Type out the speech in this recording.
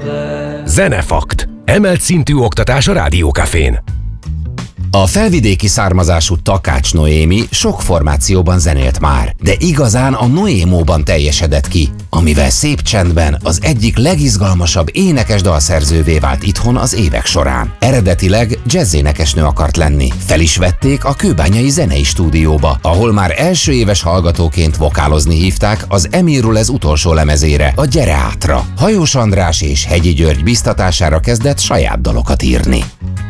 Zenefakt. Emelt szintű oktatás a Rádiókafén. A felvidéki származású Takács Noémi sok formációban zenélt már, de igazán a Noémóban teljesedett ki, amivel szép csendben az egyik legizgalmasabb énekes dalszerzővé vált itthon az évek során. Eredetileg jazzénekesnő akart lenni. Fel is vették a Kőbányai Zenei Stúdióba, ahol már első éves hallgatóként vokálozni hívták az Emirulez utolsó lemezére, a Gyere Átra. Hajós András és Hegyi György biztatására kezdett saját dalokat írni.